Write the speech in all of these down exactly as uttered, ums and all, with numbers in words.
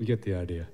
You get the idea.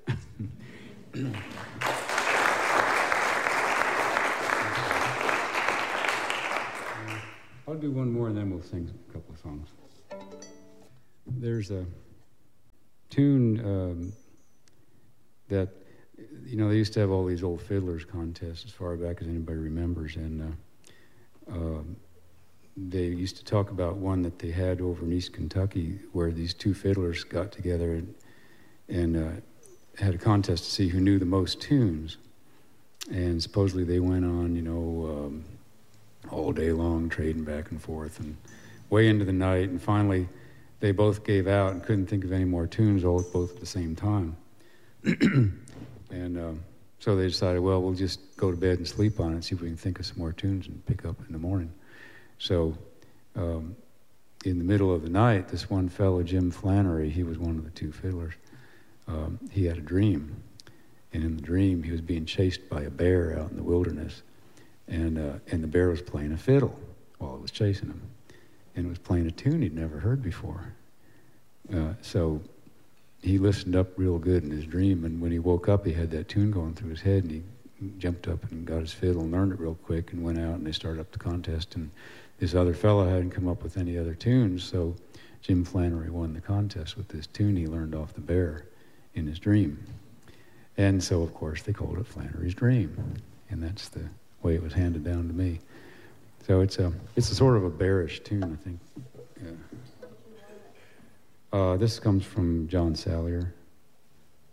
I'll do one more and then we'll sing a couple of songs. There's a tune um, that, you know, they used to have all these old fiddlers contests as far back as anybody remembers, and uh, uh, they used to talk about one that they had over in East Kentucky where these two fiddlers got together and, and uh, had a contest to see who knew the most tunes. And supposedly they went on, you know, um, all day long trading back and forth and way into the night, and finally they both gave out and couldn't think of any more tunes, all both at the same time. And uh, so they decided, well, we'll just go to bed and sleep on it, see if we can think of some more tunes and pick up in the morning. So um, in the middle of the night, this one fellow, Jim Flannery, he was one of the two fiddlers, um, he had a dream. And in the dream, he was being chased by a bear out in the wilderness. And uh, and the bear was playing a fiddle while it was chasing him. And it was playing a tune he'd never heard before. Uh, so he listened up real good in his dream, and when he woke up, he had that tune going through his head, and he jumped up and got his fiddle and learned it real quick and went out, and they started up the contest. And this other fellow hadn't come up with any other tunes, so Jim Flannery won the contest with this tune he learned off the bear in his dream. And so, of course, they called it Flannery's Dream, and that's the way it was handed down to me. So it's a it's a sort of a bearish tune, I think. Yeah. Uh, this comes from John Sallier.